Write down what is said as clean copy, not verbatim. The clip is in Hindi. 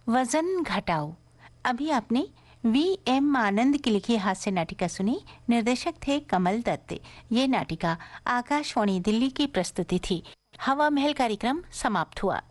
वजन घटाओ। अभी आपने V.M. आनंद की लिखी हास्य नाटिका सुनी। निर्देशक थे कमल दत्त। ये नाटिका आकाशवाणी दिल्ली की प्रस्तुति थी। हवा महल कार्यक्रम समाप्त हुआ।